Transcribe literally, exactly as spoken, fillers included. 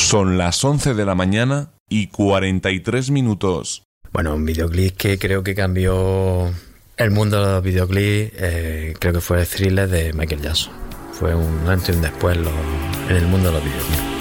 Son las once de la mañana y cuarenta y tres minutos. Bueno, un videoclip que creo que cambió el mundo de los videoclips, eh, creo que fue el Thriller de Michael Jackson. Fue un antes y un después lo, en el mundo de los videoclips.